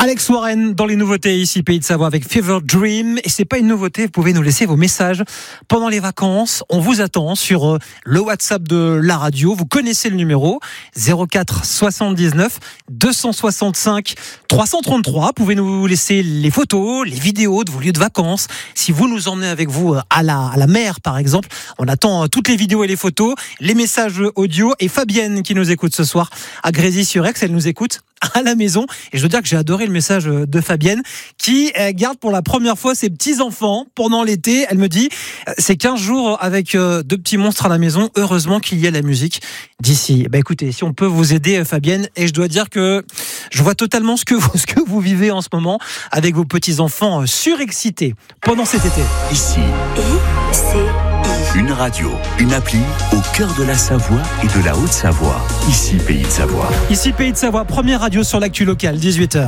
Alex Warren dans les nouveautés ici Pays de Savoie avec Fever Dream. Et c'est pas une nouveauté, vous pouvez nous laisser vos messages pendant les vacances. On vous attend sur le WhatsApp de la radio. Vous connaissez le numéro 04 79 265 333. Vous pouvez nous laisser les photos, les vidéos de vos lieux de vacances. Si vous nous emmenez avec vous à la mer par exemple, on attend toutes les vidéos et les photos, les messages audio. Et Fabienne qui nous écoute ce soir à Grésy-sur-Aix, elle nous écoute à la maison. Et je veux dire que j'ai adoré le message de Fabienne qui garde pour la première fois ses petits-enfants pendant l'été. Elle me dit, c'est 15 jours avec deux petits monstres à la maison. Heureusement qu'il y a la musique d'ici. Écoutez, si on peut vous aider Fabienne, et je dois dire que je vois totalement ce que vous vivez en ce moment avec vos petits-enfants surexcités pendant cet été. Ici, une radio, une appli au cœur de la Savoie et de la Haute-Savoie. Ici, Pays de Savoie. Ici, Pays de Savoie, première radio sur l'actu locale, 18h.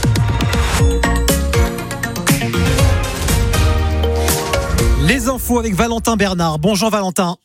Les infos avec Valentin Bernard. Bonjour Valentin.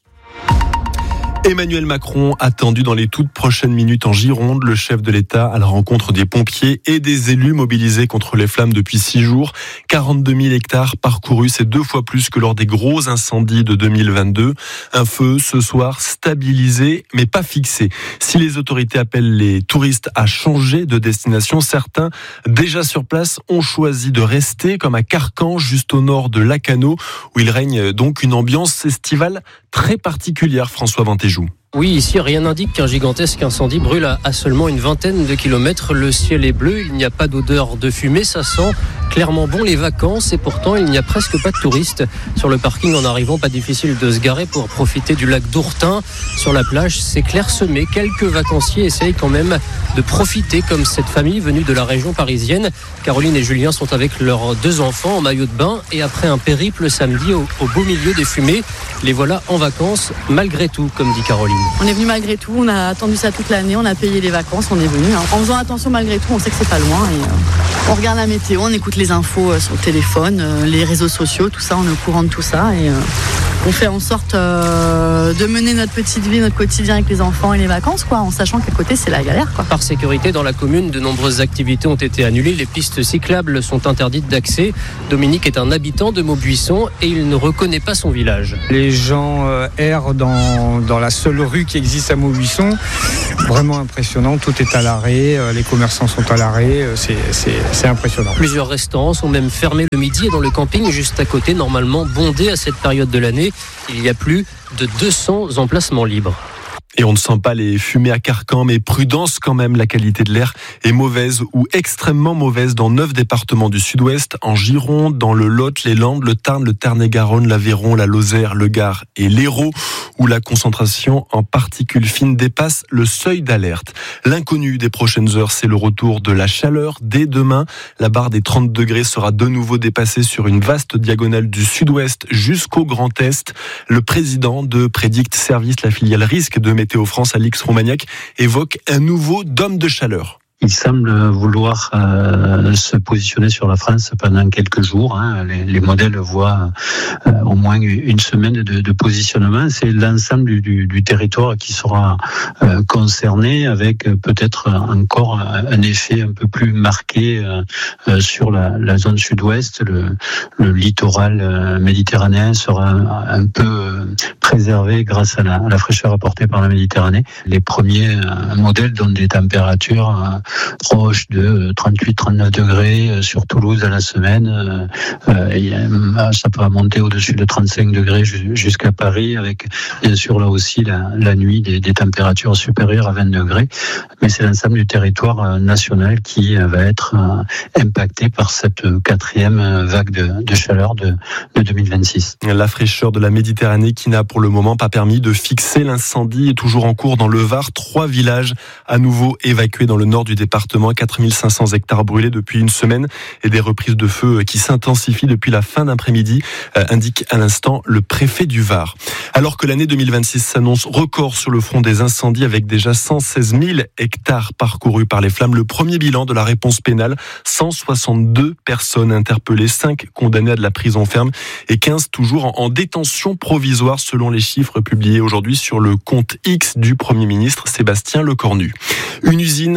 Emmanuel Macron attendu dans les toutes prochaines minutes en Gironde. Le chef de l'État à la rencontre des pompiers et des élus mobilisés contre les flammes depuis 6 jours. 42 000 hectares parcourus, c'est 2 fois plus que lors des gros incendies de 2022. Un feu ce soir stabilisé mais pas fixé. Si les autorités appellent les touristes à changer de destination, certains déjà sur place ont choisi de rester, comme à Carcan, juste au nord de Lacanau, où il règne donc une ambiance estivale très particulière. François Ventéjou. Oui, ici, rien n'indique qu'un gigantesque incendie brûle à seulement une vingtaine de kilomètres. Le ciel est bleu, il n'y a pas d'odeur de fumée, ça sent clairement bon les vacances et pourtant il n'y a presque pas de touristes. Sur le parking en arrivant, pas difficile de se garer pour profiter du lac d'Ourtin. Sur la plage, c'est clairsemé. Quelques vacanciers essayent quand même de profiter comme cette famille venue de la région parisienne. Caroline et Julien sont avec leurs 2 enfants en maillot de bain et après un périple samedi au beau milieu des fumées, les voilà en vacances malgré tout, comme dit Caroline. On est venu malgré tout, on a attendu ça toute l'année, on a payé les vacances, on est venu. En faisant attention malgré tout, on sait que c'est pas loin et on regarde la météo, on écoute les infos sur le téléphone, les réseaux sociaux, tout ça, on est au courant de tout ça et on fait en sorte de mener notre petite vie, notre quotidien avec les enfants et les vacances, en sachant qu'à côté c'est la galère. Par sécurité, dans la commune, de nombreuses activités ont été annulées, les pistes cyclables sont interdites d'accès. Dominique est un habitant de Maubuisson et il ne reconnaît pas son village. Les gens errent dans la seule rue qui existe à Maubuisson. Vraiment impressionnant, tout est à l'arrêt, les commerçants sont à l'arrêt, c'est impressionnant. Plusieurs restaurants sont même fermés le midi et dans le camping juste à côté, normalement bondé à cette période de l'année, il y a plus de 200 emplacements libres. Et on ne sent pas les fumées à Carcan, mais prudence quand même, la qualité de l'air est mauvaise ou extrêmement mauvaise dans 9 départements du sud-ouest, en Gironde, dans le Lot, les Landes, le Tarn, le Tarn-et-Garonne, l'Aveyron, la Lozère, le Gard et l'Hérault, où la concentration en particules fines dépasse le seuil d'alerte. L'inconnu des prochaines heures, c'est le retour de la chaleur. Dès demain, la barre des 30 degrés sera de nouveau dépassée sur une vaste diagonale du sud-ouest jusqu'au Grand Est. Le président de Prédict Service, la filiale risque de Météo France, Alix Romagnac, évoque un nouveau dôme de chaleur. Il semble vouloir se positionner sur la France pendant quelques jours. Les modèles voient au moins une semaine de positionnement. C'est l'ensemble du territoire qui sera concerné, avec peut-être encore un effet un peu plus marqué sur la zone sud-ouest. Le littoral méditerranéen sera un peu préservé grâce à la fraîcheur apportée par la Méditerranée. Les premiers modèles donnent des températures proche de 38-39 degrés sur Toulouse à la semaine. Ça peut monter au-dessus de 35 degrés jusqu'à Paris, avec bien sûr là aussi la nuit des températures supérieures à 20 degrés. Mais c'est l'ensemble du territoire national qui va être impacté par cette 4e vague de chaleur de 2026. La fraîcheur de la Méditerranée qui n'a pour le moment pas permis de fixer l'incendie est toujours en cours dans le Var. 3 villages à nouveau évacués dans le nord du département, 4500 hectares brûlés depuis une semaine et des reprises de feu qui s'intensifient depuis la fin d'après-midi, indique à l'instant le préfet du Var. Alors que l'année 2026 s'annonce record sur le front des incendies avec déjà 116 000 hectares parcourus par les flammes, le premier bilan de la réponse pénale, 162 personnes interpellées, 5 condamnées à de la prison ferme et 15 toujours en détention provisoire selon les chiffres publiés aujourd'hui sur le compte X du Premier ministre Sébastien Lecornu. Une usine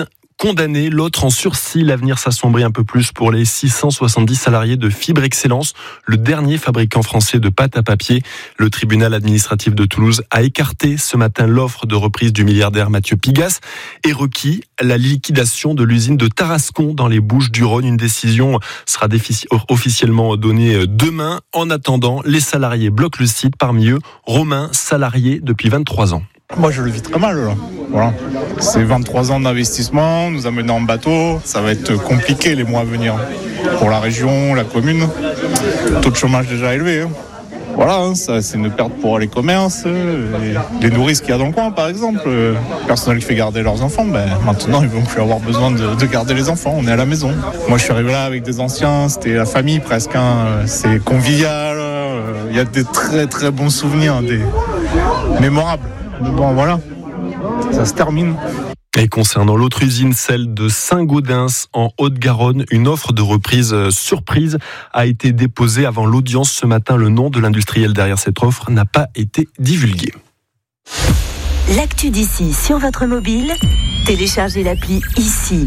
condamné, l'autre en sursis. L'avenir s'assombrit un peu plus pour les 670 salariés de Fibre Excellence, le dernier fabricant français de pâte à papier. Le tribunal administratif de Toulouse a écarté ce matin l'offre de reprise du milliardaire Mathieu Pigasse et requis la liquidation de l'usine de Tarascon dans les Bouches-du-Rhône. Une décision sera officiellement donnée demain. En attendant, les salariés bloquent le site. Parmi eux, Romain, salarié depuis 23 ans. Moi, je le vis très mal, là. Voilà. C'est 23 ans d'investissement, nous amener en bateau. Ça va être compliqué les mois à venir. Pour la région, la commune. Taux de chômage déjà élevé. Voilà, ça, c'est une perte pour les commerces, les nourrices qu'il y a dans le coin, par exemple. Le personnel qui fait garder leurs enfants, maintenant, ils ne vont plus avoir besoin de garder les enfants. On est à la maison. Moi, je suis arrivé là avec des anciens. C'était la famille, presque. C'est convivial. Il y a des très, très bons souvenirs, des mémorables. Mais bon, voilà, ça se termine. Et concernant l'autre usine, celle de Saint-Gaudens en Haute-Garonne, une offre de reprise surprise a été déposée avant l'audience ce matin. Le nom de l'industriel derrière cette offre n'a pas été divulgué. L'actu d'ici sur votre mobile, téléchargez l'appli ICI.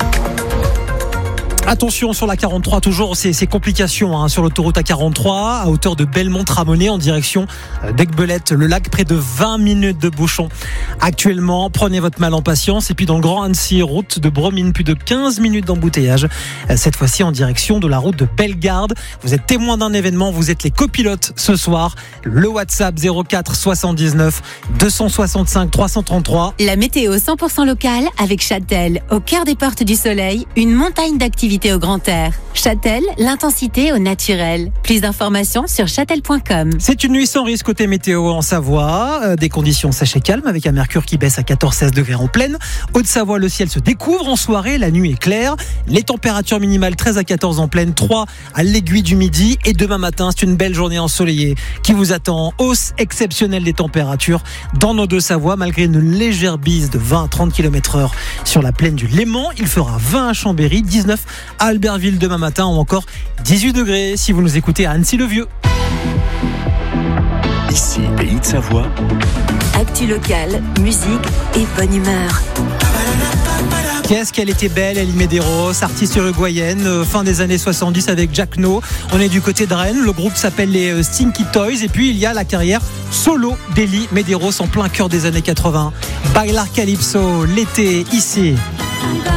Attention sur la 43, toujours ces complications sur l'autoroute A43 à hauteur de Belmont-Tramonée en direction d'Aiguebelette, le lac, près de 20 minutes de bouchon. Actuellement, prenez votre mal en patience. Et puis dans le Grand Annecy, route de Bromine, plus de 15 minutes d'embouteillage. Cette fois-ci en direction de la route de Bellegarde. Vous êtes témoin d'un événement, vous êtes les copilotes ce soir. Le WhatsApp 04 79 265 333. La météo 100% locale avec Châtel, au cœur des Portes du Soleil, une montagne d'activités au grand air. Châtel, l'intensité au naturel. Plus d'informations sur châtel.com. C'est une nuit sans risque côté météo en Savoie. Des conditions sèches et calmes avec un mercure qui baisse à 14-16 degrés en pleine. Haute-Savoie, le ciel se découvre en soirée. La nuit est claire. Les températures minimales 13 à 14 en pleine, 3 à l'aiguille du midi. Et demain matin, c'est une belle journée ensoleillée qui vous attend. Hausse exceptionnelle des températures dans nos deux Savoies malgré une légère bise de 20 à 30 km/h sur la plaine du Léman. Il fera 20 à Chambéry, 19 à Albertville demain matin ou encore 18 degrés si vous nous écoutez à Annecy-le-Vieux. Ici, Pays de Savoie. Actu locale, musique et bonne humeur. Qu'est-ce qu'elle était belle, Elie Medeiros, artiste uruguayenne, fin des années 70 avec Jack No. On est du côté de Rennes, le groupe s'appelle les Stinky Toys et puis il y a la carrière solo d'Elie Medeiros en plein cœur des années 80. Bailar Calypso, l'été, ici.